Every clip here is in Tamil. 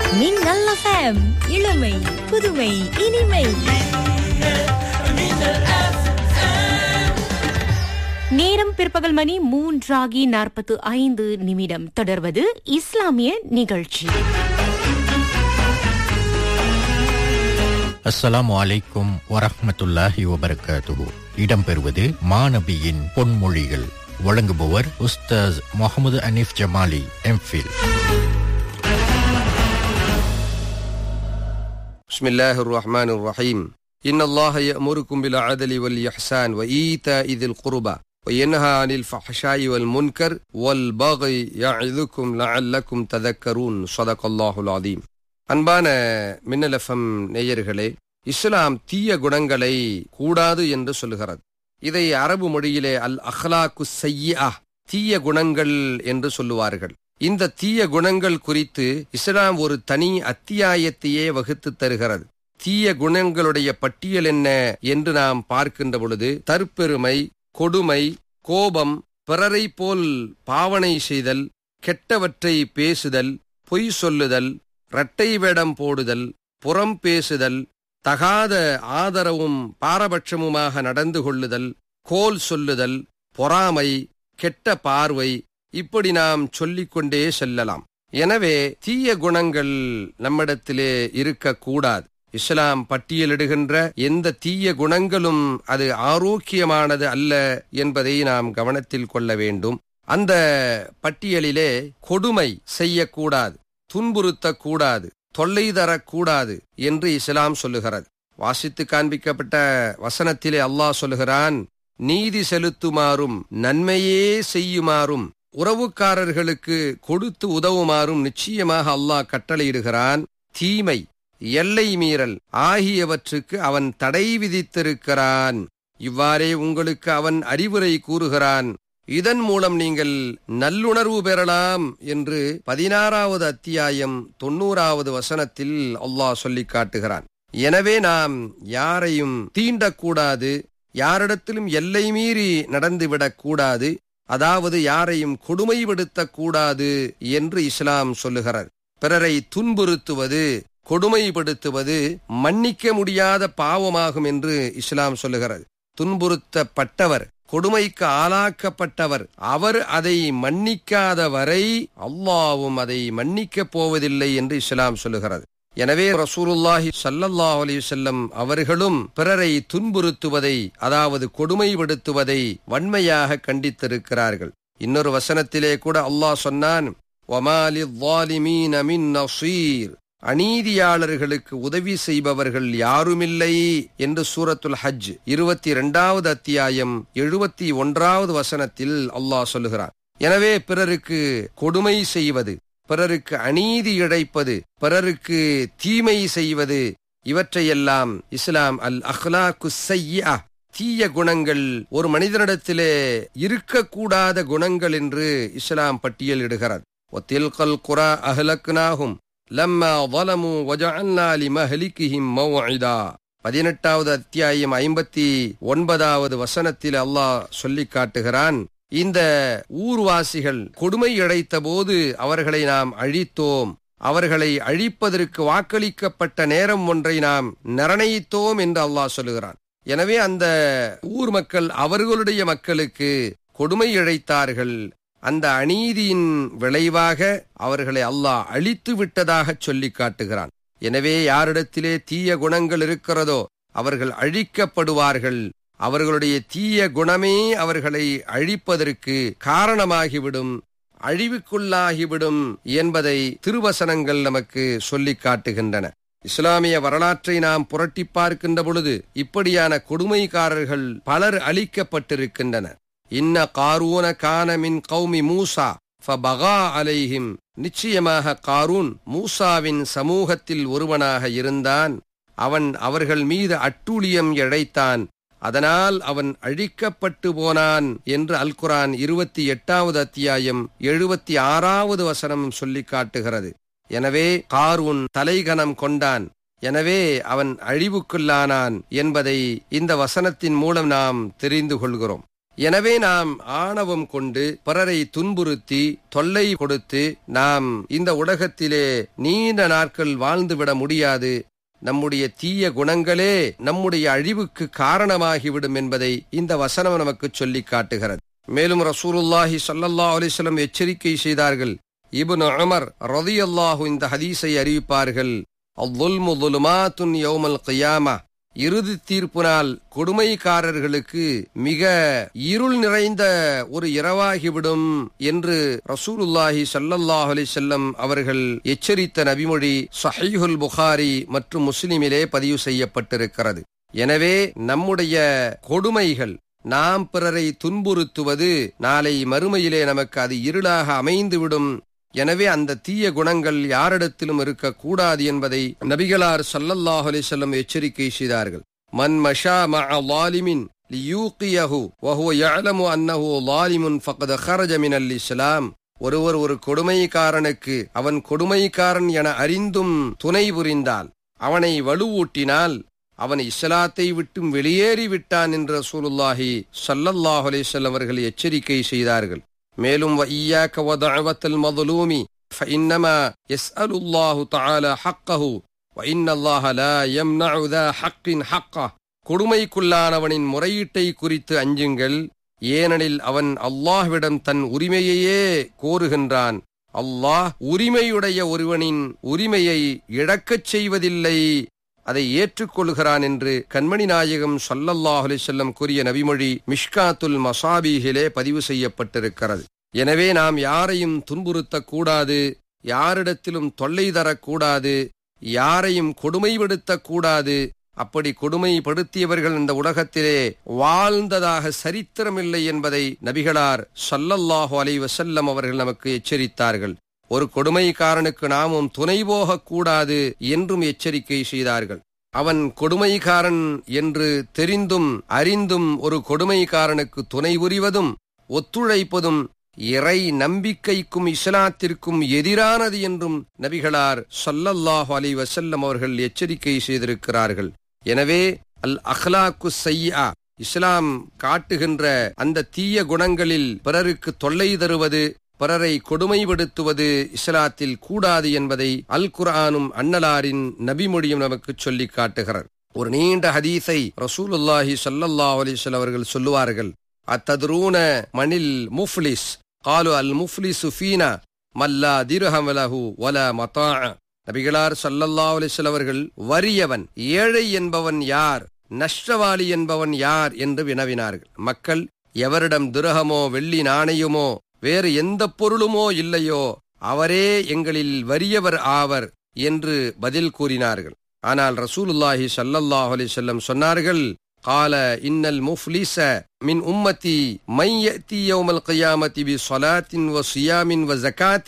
மின்னல் FM, இளமை புதுமை இனிமை. நேரம் பிற்பகல் மணி 3:45. தொடர்வது இஸ்லாமிய நிகழ்ச்சி. அஸ்ஸலாமு அலைக்கும் வரஹ்மத்துல்லாஹி வபரகாத்துஹு. இடம்பெறுவது மாநபியின் பொன்மொழிகள். வழங்குபவர் உஸ்தாஸ் முகமது அனீஃப் ஜமாலி, எம்ஃபில். பிஸ்மில்லாஹிர் ரஹ்மானிர் ரஹீம். இன்னல்லாஹ யஅமுருக்கும் பில் அத்லி வல் இஹ்சான் வ ஈதாஇல் குர்பா வ யன்ஹா அனில் ஃபஹ்ஷாஇ வல் முன்கர் வல் பகி யஇதுக்கும் லஅல்லக்கும் ததக்கரூன். ஸதகல்லாஹுல் அஸீம். அன்பான மின்னல் எஃப்எம் நேயர்களே, இஸ்லாம் தீய குணங்களை கூடாது என்று சொல்லுகிறது. இதை அரபு மொழியிலே அல் அஹ்லாக்கு ஸய்யிஆ, தீய குணங்கள் என்று சொல்லுவார்கள். இந்த தீய குணங்கள் குறித்து இஸ்லாம் ஒரு தனி அத்தியாயத்தையே வகுத்து தருகிறது. தீய குணங்களுடைய பட்டியல் என்ன என்று நாம் பார்க்கின்ற பொழுது, தற்பெருமை, கொடுமை, கோபம், பிறரை போல் பாவனை செய்தல், கெட்டவற்றை பேசுதல், பொய் சொல்லுதல், இரட்டை வேடம் போடுதல், புறம் பேசுதல், தகாத ஆதரவும் பாரபட்சமுமாக நடந்து கொள்ளுதல், கோல் சொல்லுதல், பொறாமை, கெட்ட பார்வை, இப்படி நாம் சொல்லிக்கொண்டே செல்லலாம். எனவே தீய குணங்கள் நம்மிடத்திலே இருக்கக்கூடாது. இஸ்லாம் பட்டியலிடுகின்ற எந்த தீய குணங்களும் அது ஆரோக்கியமானது அல்ல என்பதை நாம் கவனத்தில் கொள்ள வேண்டும். அந்த பட்டியலிலே கொடுமை செய்யக்கூடாது, துன்புறுத்தக்கூடாது, தொல்லை தரக்கூடாது என்று இஸ்லாம் சொல்லுகிறது. வாசித்து காண்பிக்கப்பட்ட வசனத்திலே அல்லாஹ் சொல்லுகிறான், நீதி செலுத்துமாறும் நன்மையே செய்யுமாறும் உறவுக்காரர்களுக்கு கொடுத்து உதவுமாறும் நிச்சயமாக அல்லாஹ் கட்டளையிடுகிறான். தீமை, எல்லை மீறல் ஆகியவற்றுக்கு அவன் தடை விதித்திருக்கிறான். இவ்வாறே உங்களுக்கு அவன் அறிவுரை கூறுகிறான். இதன் மூலம் நீங்கள் நல்லுணர்வு பெறலாம் என்று 16வது அத்தியாயம் 90வது வசனத்தில் அல்லாஹ் சொல்லி காட்டுகிறான். எனவே நாம் யாரையும் தீண்டக்கூடாது, யாரிடத்திலும் எல்லை மீறி நடந்துவிடக் கூடாது, அதாவது யாரையும் கொடுமைப்படுத்தக்கூடாது என்று இஸ்லாம் சொல்லுகிறது. பிறரை துன்புறுத்துவது, கொடுமைப்படுத்துவது மன்னிக்க முடியாத பாவமாகும் என்று இஸ்லாம் சொல்லுகிறது. துன்புறுத்தப்பட்டவர், கொடுமைக்கு ஆளாக்கப்பட்டவர், அவர் அதை மன்னிக்காத வரை அல்லாஹ்வும் அதை மன்னிக்கப் போவதில்லை என்று இஸ்லாம் சொல்லுகிறது. எனவே ரசூலுல்லாஹி ஸல்லல்லாஹு அலைஹி வஸல்லம் அவர்களும் பிறரை துன்புறுத்துவதை, அதாவது கொடுமைப்படுத்துவதை வன்மையாக கண்டித்திருக்கிறார்கள். இன்னொரு வசனத்திலே கூட அல்லாஹ் சொன்னான், வமா லிஸ்ஸாலிமீன மின் நஸீர், அநீதியாளர்களுக்கு உதவி செய்பவர்கள் யாருமில்லை என்று சூரத்துல் ஹஜ் 22வது அத்தியாயம் 71வது வசனத்தில் அல்லாஹ் சொல்லுகிறார். எனவே பிறருக்கு கொடுமை செய்வது, பிறருக்கு அநீதி இழைப்பது, பிறருக்கு தீமை செய்வது, இவற்றையெல்லாம் இஸ்லாம் அல் அஹ்லாக்கு ஸய்யிஆ, தீய குணங்கள், ஒரு மனிதனிடத்திலே இருக்கக்கூடாத குணங்கள் என்று இஸ்லாம் பட்டியலிடுகிறது. வதில்கல் குரா அஹ்லக்னாஹும் லம்மா ظلموا وجعلنا لمهلكهم موعدا. 18வது அத்தியாயம் 59வது வசனத்தில் அல்லாஹ் சொல்லி காட்டுகிறான், இந்த ஊர்வாசிகள் கொடுமை இழைத்த போது அவர்களை நாம் அழித்தோம், அவர்களை அழிப்பதற்கு வாக்களிக்கப்பட்ட நேரம் ஒன்றை நாம் நிர்ணயித்தோம் என்று அல்லாஹ் சொல்லுகிறான். எனவே அந்த ஊர் மக்கள் அவர்களுடைய மக்களுக்கு கொடுமை இழைத்தார்கள். அந்த அநீதியின் விளைவாக அவர்களை அல்லாஹ் அழித்து விட்டதாக சொல்லி காட்டுகிறான். எனவே யாரிடத்திலே தீய குணங்கள் இருக்கிறதோ அவர்கள் அழிக்கப்படுவார்கள். அவர்களுடைய தீய குணமே அவர்களை அழிப்பதற்கு காரணமாகிவிடும், அழிவுக்குள்ளாகிவிடும் என்பதை திருவசனங்கள் நமக்கு சொல்லி காட்டுகின்றன. இஸ்லாமிய வரலாற்றை நாம் புரட்டி பார்க்கின்ற பொழுது இப்படியான கொடுமைக்காரர்கள் பலர் அழிக்கப்பட்டிருக்கின்றனர். இன்ன காரூன கான மின் கௌமி மூசா ஃபபகா அலைஹிம், நிச்சயமாக காரூன் மூசாவின் சமூகத்தில் ஒருவனாக இருந்தான். அவன் அவர்கள் மீது அட்டூழியம் இழைத்தான், அதனால் அவன் அழிக்கப்பட்டு போனான் என்று அல் குர்ஆன் 28வது அத்தியாயம் 76வது வசனம் சொல்லி காட்டுகிறது. எனவே காரூன் தலைகனம் கொண்டான், எனவே அவன் அழிவுக்குள்ளானான் என்பதை இந்த வசனத்தின் மூலம் நாம் தெரிந்து கொள்கிறோம். எனவே நாம் ஆணவம் கொண்டு பிறரை துன்புறுத்தி தொல்லை கொடுத்து நாம் இந்த உலகத்திலே நீண்ட நாட்கள் வாழ்ந்துவிட முடியாது. நம்முடைய தீய குணங்களே நம்முடைய அழிவுக்கு காரணமாகிவிடும் என்பதை இந்த வசனம் நமக்கு சொல்லி காட்டுகிறது. மேலும் ரசூலுல்லாஹி ஸல்லல்லாஹு அலைஹி வஸல்லம் எச்சரிக்கை செய்தார்கள். இப்னு உமர் ரலியல்லாஹு இந்த ஹதீஸை அறிவிப்பார்கள். அல்-ظுல்மு ظுலுமாத்துன் யௌமல் கியாமா, இறுதி தீர்ப்பு நாள் கொடுமைக்காரர்களுக்கு மிக இருள் நிறைந்த ஒரு இரவாகிவிடும் என்று ரசூலுல்லாஹி ஸல்லல்லாஹு அலைஹி வஸல்லம் அவர்கள் எச்சரித்த நபிமொழி ஸஹீஹுல் புகாரி மற்றும் முஸ்லிமிலே பதிவு செய்யப்பட்டிருக்கிறது. எனவே நம்முடைய கொடுமைகள், நாம் பிறரை துன்புறுத்துவது நாளை மறுமையிலே நமக்கு அது இருளாக அமைந்துவிடும். எனவே அந்த தீய குணங்கள் யாரிடத்திலும் இருக்கக்கூடாது என்பதை நபிகளார் ஸல்லல்லாஹு அலைஹி வஸல்லம் எச்சரிக்கை செய்தார்கள். மன் மஷா மஅ ஸாலிமின் லியூகியஹு வஹுவ யஅலமு அன்னஹு ஸாலிமுன் ஃபகத் ஹரஜ மினல் இஸ்லாம். ஒருவர் ஒரு கொடுமைக்காரனுக்கு அவன் கொடுமைக்காரன் என அறிந்தும் துணை புரிந்தால், அவனை வலுவூட்டினால், அவன் இஸ்லாத்தை விட்டும் வெளியேறி விட்டான் என்று ரசூலுல்லாஹி ஸல்லல்லாஹு அலைஹி வஸல்லம் அவர்கள் எச்சரிக்கை செய்தார்கள். மேலும் வஇய்யாக வதஅவத்தல் மظلوم فإنما يسأل الله تعالى حقه وإن الله لا يمنع ذا حق حقه. கொடுமைக்குள்ளானவனின் முறையீட்டை குறித்து அஞ்சுங்கள், ஏனெனில் அவன் அல்லாஹ்விடம் தன் உரிமையையே கோருகின்றான். அல்லாஹ் உரிமையுடைய ஒருவனின் உரிமையை இழக்கச் செய்வதில்லை, அதை ஏற்றுக்கொள்கிறான் என்று கண்மணி நாயகம் ஸல்லல்லாஹு அலைஹி வஸல்லம் கூறிய நபிமொழி மிஷ்காத்துல் மசாபீஹிலே பதிவு செய்யப்பட்டிருக்கிறது. எனவே நாம் யாரையும் துன்புறுத்தக்கூடாது, யாரிடத்திலும் தொல்லை தரக்கூடாது, யாரையும் கொடுமைப்படுத்தக்கூடாது. அப்படி கொடுமைப்படுத்தியவர்கள் இந்த உலகத்திலே வாழ்ந்ததாக சரித்திரமில்லை என்பதை நபிகளார் ஸல்லல்லாஹு அலைஹி வஸல்லம் அவர்கள் நமக்கு எச்சரித்தார்கள். ஒரு கொடுமைக்காரனுக்கு நாமும் துணை போகக்கூடாது என்றும் எச்சரிக்கை செய்தார்கள். அவன் கொடுமைக்காரன் என்று தெரிந்தும் அறிந்தும் ஒரு கொடுமைக்காரனுக்கு துணை புரிவதும் ஒத்துழைப்பதும் இறை நம்பிக்கைக்கும் இஸ்லாத்திற்கும் எதிரானது என்றும் நபிகளார் ஸல்லல்லாஹு அலைஹி வஸல்லம் அவர்கள் எச்சரிக்கை செய்திருக்கிறார்கள். எனவே அல் அஹ்லாக்கு ஸய்யிஆ, இஸ்லாம் காட்டுகின்ற அந்த தீய குணங்களில் பிறருக்கு தொல்லை தருவது, பிறரை கொடுமைப்படுத்துவது இஸ்லாத்தில் கூடாது என்பதை அல் குர்ஆனும் அன்னலாரின் நபிமொழியும் நமக்கு சொல்லி காட்டுகிறார். ஒரு நீண்ட ஹதீஸை ரசூலுல்லாஹி ஸல்லல்லாஹு அலைஹி வஸல்லம் அவர்கள் சொல்லுவார்கள். அத்தத்ரூன மனில் முஃப்லிஸ் காலு அல் முஃப்லிசு ஃபீனா மல்லா திர்ஹம் லஹு வலா மதா. நபிகளார் ஸல்லல்லாஹு அலைஹி வஸல்லம் அவர்கள் வறியவன், ஏழை என்பவன் யார், நஷ்டவாளி என்பவன் யார் என்று வினவினார்கள். மக்கள், எவரிடம் திர்ஹமோ வெள்ளி நாணயமோ வேறு எந்த பொருளுமோ இல்லையோ அவரே எங்களில் வறியவர் ஆவர் என்று பதில் கூறினார்கள். ஆனால் ரசூலுல்லாஹி ஸல்லல்லாஹு அலைஹி வஸல்லம் சொன்னார்கள், قال إن المفلس من أمتي من يأتي يوم القيامة بصلاة وصيام وزكاة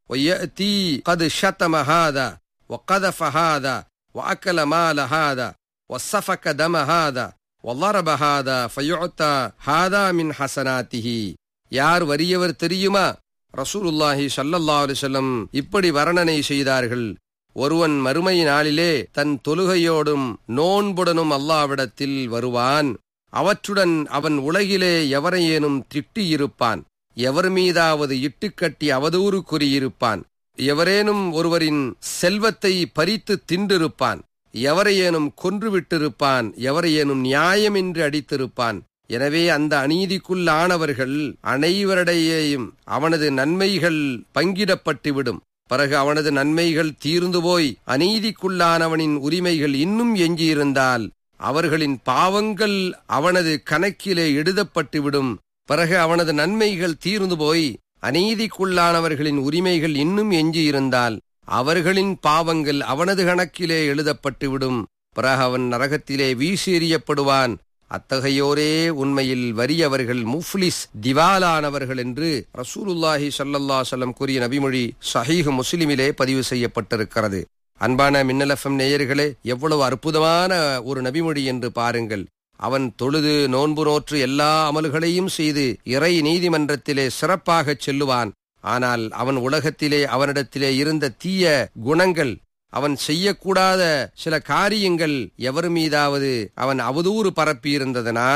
ويأتي قد شتم هذا وقذف هذا وأكل مال هذا وسفك دم هذا وضرب هذا فيعطى هذا من حسناته. யார் வறியவர் தெரியுமா? ரசூலுல்லாஹி ஸல்லல்லாஹு அலைஹி வஸல்லம் இப்படி வர்ணனை செய்தார்கள். ஒருவன் மறுமை நாளிலே தன் தொழுகையோடும் நோன்புடனும் அல்லாஹ்விடத்தில் வருவான். அவற்றுடன் அவன் உலகிலே எவரையேனும் திட்டியிருப்பான், எவர் மீதாவது இட்டுக்கட்டி அவதூறு கூறியிருப்பான், எவரேனும் ஒருவரின் செல்வத்தை பறித்து தின்றிருப்பான், எவரையேனும் கொன்றுவிட்டிருப்பான், எவரையேனும் நியாயமின்றி அடித்திருப்பான். எனவே அந்த அநீதிக்குள்ளானவர்கள் அனைவரிடையேயும் அவனது நன்மைகள் பங்கிடப்பட்டுவிடும். பிறகு அவனது நன்மைகள் தீர்ந்து போய் அநீதிக்குள்ளானவனின் உரிமைகள் இன்னும் எஞ்சியிருந்தால் அவர்களின் பாவங்கள் அவனது கணக்கிலே எழுதப்பட்டுவிடும். பிறகு அவனது நன்மைகள் தீர்ந்து போய் அநீதிக்குள்ளானவர்களின் உரிமைகள் இன்னும் எஞ்சியிருந்தால் அவர்களின் பாவங்கள் அவனது கணக்கிலே எழுதப்பட்டுவிடும். பிறகு அவன் நரகத்திலே வீசி எறியப்படுவான். அத்தகையோரே உண்மையில் வறியவர்கள், முஃப்லிஸ், திவாலானவர்கள் என்று ரசூலுல்லாஹி ஸல்லல்லாஹு அலைஹி வஸல்லம் கூறிய நபிமொழி ஸஹீஹ் முஸ்லிமிலே பதிவு செய்யப்பட்டிருக்கிறது. அன்பான மின்னல் எஃப்எம் நேயர்களே, எவ்வளவு அற்புதமான ஒரு நபிமொழி என்று பாருங்கள். அவன் தொழுது நோன்பு நோற்று எல்லா அமல்களையும் செய்து இறை நீதிமன்றத்திலே சிறப்பாக செல்லுவான். ஆனால் அவன் உலகத்திலே அவனிடத்திலே இருந்த தீய குணங்கள், அவன் செய்யக்கூடாத சில காரியங்கள் எவர் மீதாவது அவன் அவதூறு பரப்பியிருந்ததனால்,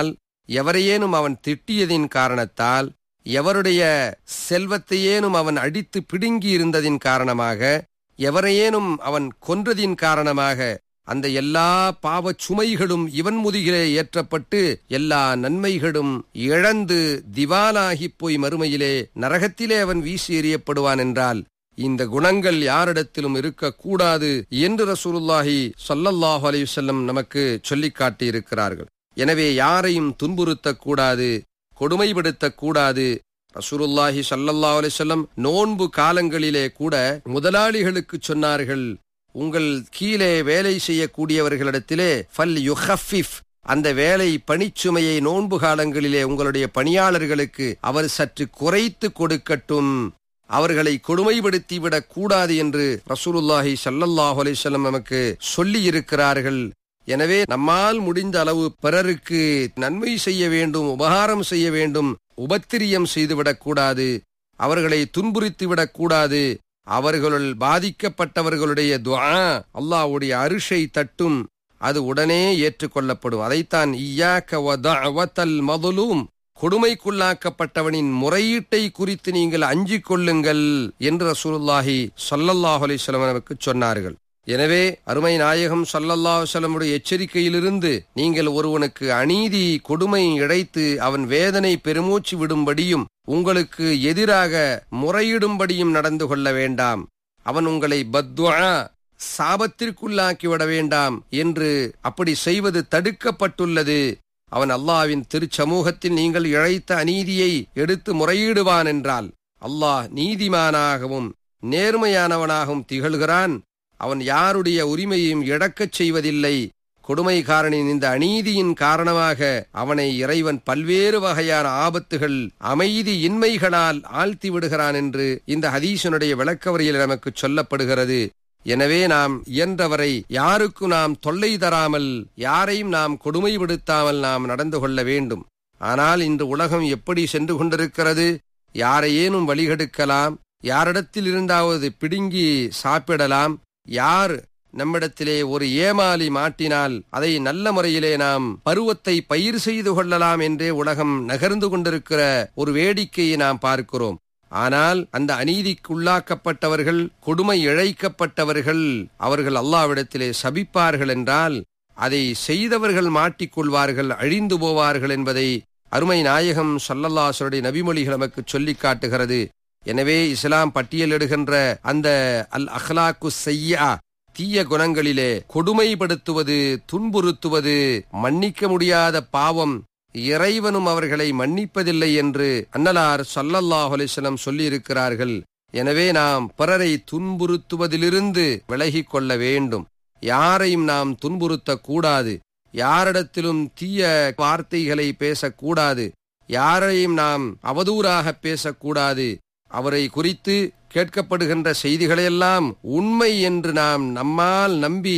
எவரையேனும் அவன் திட்டியதின் காரணத்தால், எவருடைய செல்வத்தையேனும் அவன் அடித்து பிடுங்கி இருந்ததின் காரணமாக, எவரையேனும் அவன் கொன்றதின் காரணமாக அந்த எல்லா பாவச் சுமைகளும் இவன் முதுகிலே ஏற்றப்பட்டு எல்லா நன்மைகளும் இழந்து திவாலாகிப் போய் மறுமையிலே நரகத்திலே அவன் வீசி எறியப்படுவான் என்றால், இந்த குணங்கள் யாரிடத்திலும் இருக்கக்கூடாது என்று ரசூலுல்லாஹி ஸல்லல்லாஹு அலைஹி வஸல்லம் நமக்கு சொல்லிக் காட்டியிருக்கிறார்கள். எனவே யாரையும் துன்புறுத்தக்கூடாது, கொடுமைப்படுத்தக்கூடாது. ரசூலுல்லாஹி ஸல்லல்லாஹு அலைஹி வஸல்லம் நோன்பு காலங்களிலே கூட முதலாளிகளுக்கு சொன்னார்கள், உங்கள் கீழே வேலை செய்யக்கூடியவர்களிடத்திலே ஃபல் யுஹஃபிஃப், அந்த வேலை பணிச்சுமையை நோன்பு காலங்களிலே உங்களுடைய பணியாளர்களுக்கு அவர் சற்று குறைத்து கொடுக்கட்டும், அவர்களை கொடுமைப்படுத்திவிடக் கூடாது என்று ரசூலுல்லாஹி ஸல்லல்லாஹு அலைஹி வஸல்லம் நமக்கு சொல்லி இருக்கிறார்கள். எனவே நம்மால் முடிந்த அளவு பிறருக்கு நன்மை செய்ய வேண்டும், உபகாரம் செய்ய வேண்டும், உபத்திரியம் செய்துவிடக்கூடாது, அவர்களை துன்புறுத்திவிடக் கூடாது. அவர்களுள் பாதிக்கப்பட்டவர்களுடைய துஆ அல்லாஹ்வுடைய அரிஷை தட்டும், அது உடனே ஏற்றுக்கொள்ளப்படும். அதைத்தான் இய்யாக வ தஅவத்தல் மظلூம், கொடுமைக்குள்ளாக்கப்பட்டவனின் முறையீட்டை குறித்து நீங்கள் அஞ்சிக் கொள்ளுங்கள் என்று ரசூலுல்லாஹி ஸல்லல்லாஹு அலைஹி வஸல்லம் நமக்கு சொன்னார்கள். எனவே அருமை நாயகம் ஸல்லல்லாஹு அலைஹி வஸல்லமுடைய எச்சரிக்கையிலிருந்து நீங்கள் ஒருவனுக்கு அநீதி கொடுமை இழைத்து அவன் வேதனை பெருமூச்சு விடும்படியும் உங்களுக்கு எதிராக முறையிடும்படியும் நடந்து கொள்ள வேண்டாம். அவன் உங்களை பத்வா சாபத்திற்குள்ளாக்கிவிட வேண்டாம் என்று அப்படி செய்வது தடுக்கப்பட்டுள்ளது. அவன் அல்லாஹ்வின் திருச்சமூகத்தில் நீங்கள் இழைத்த அநீதியை எடுத்து முறையிடுவான் என்றால் அல்லாஹ் நீதிமானாகவும் நேர்மையானவனாகவும் திகழ்கிறான். அவன் யாருடைய உரிமையையும் இழக்கச் செய்வதில்லை. கொடுமைக்காரனின் இந்த அநீதியின் காரணமாக அவனை இறைவன் பல்வேறு வகையான ஆபத்துகள், அமைதி இன்மைகளால் ஆழ்த்தி விடுகிறான் என்று இந்த ஹதீஸினுடைய விளக்கவரியில் நமக்கு சொல்லப்படுகிறது. எனவே நாம் இயன்றவரை யாருக்கும் நாம் தொல்லை தராமல், யாரையும் நாம் கொடுமைப்படுத்தாமல் நாம் நடந்து கொள்ள வேண்டும். ஆனால் இன்று உலகம் எப்படி சென்று கொண்டிருக்கிறது? யாரையேனும் வழிகெடுக்கலாம், யாரிடத்தில் இருந்தாவது பிடுங்கி சாப்பிடலாம், யார் நம்மிடத்திலே ஒரு ஏமாலி மாட்டினால் அதை நல்ல முறையிலே நாம் பருவத்தை பயிர் செய்து கொள்ளலாம் என்றே உலகம் நகர்ந்து கொண்டிருக்கிற ஒரு வேடிக்கையை நாம் பார்க்கிறோம். ஆனால் அந்த அநீதிக்குள்ளாக்கப்பட்டவர்கள், கொடுமை இழைக்கப்பட்டவர்கள், அவர்கள் அல்லாஹ்விடத்திலே சபிப்பார்கள் என்றால் அதை செய்தவர்கள் மாட்டிக்கொள்வார்கள், அழிந்து போவார்கள் என்பதை அருமை நாயகம் ஸல்லல்லாஹு அலைஹி வஸல்லம் நபிமொழிகள் நமக்கு சொல்லி காட்டுகிறது. எனவே இஸ்லாம் பட்டியலிடுகின்ற அந்த அல் அஹ்லாக்கு ஸய்யா, தீய குணங்களிலே கொடுமைப்படுத்துவது, துன்புறுத்துவது மன்னிக்க முடியாத பாவம், இறைவனும் அவர்களை மன்னிப்பதில்லை என்று அன்னலார் ஸல்லல்லாஹு அலைஹி வஸல்லம் சொல்லியிருக்கிறார்கள். எனவே நாம் பிறரை துன்புறுத்துவதிலிருந்து விலகிக் கொள்ள வேண்டும். யாரையும் நாம் துன்புறுத்தக்கூடாது, யாரிடத்திலும் தீய வார்த்தைகளை பேசக்கூடாது, யாரையும் நாம் அவதூறாக பேசக்கூடாது. அவரை குறித்து கேட்கப்படுகின்ற செய்திகளையெல்லாம் உண்மை என்று நாம் நம்மால் நம்பி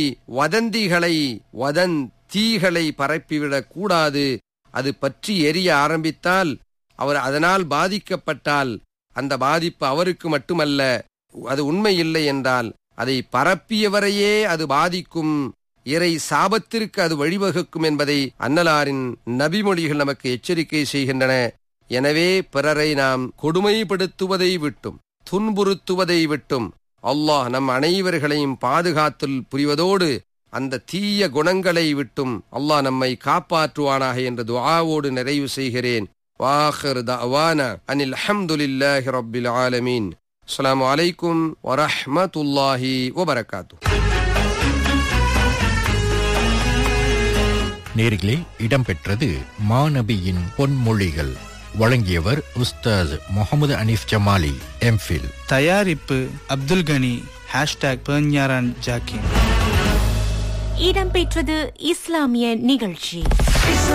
வதந்திகளை பரப்பிவிடக் கூடாது. அது பற்றி எரிய ஆரம்பித்தால், அவர் அதனால் பாதிக்கப்பட்டால் அந்த பாதிப்பு அவருக்கு மட்டுமல்ல, அது உண்மை இல்லை என்றால் அதை பரப்பியவரையே அது பாதிக்கும், இறை சாபத்திற்கு அது வழிவகுக்கும் என்பதை அன்னலாரின் நபிமொழிகள் நமக்கு எச்சரிக்கை செய்கின்றன. எனவே பிறரை நாம் கொடுமைப்படுத்துவதை விட்டும் துன்புறுத்துவதை விட்டும் அல்லாஹ் நம் அனைவர்களையும் பாதுகாத்தல் புரிவதோடு அந்த தீய குணங்களை விட்டும் அல்லாஹ் நம்மை காப்பாற்றுவானாக என்ற துஆவோடு நிறைவு செய்கிறேன். வாஹிர் தஅவானா அனில் ஹம்துலில்லாஹி ரப்பில் ஆலமீன். அஸ்ஸலாமு அலைக்கும் வரஹ்மத்துல்லாஹி வபரகாத்துஹு. நேர்களே, இடம்பெற்றது மாநபியின் பொன்மொழிகள். வழங்கியவர் உஸ்தாஸ் முகமது அனீஃப் ஜமாலி, எம்ஃபில். தயாரிப்பு அப்துல் கனி. #பெர்ஞாரான் ஜாக்கின். இடம்பெற்றது இஸ்லாமிய நிகழ்ச்சி.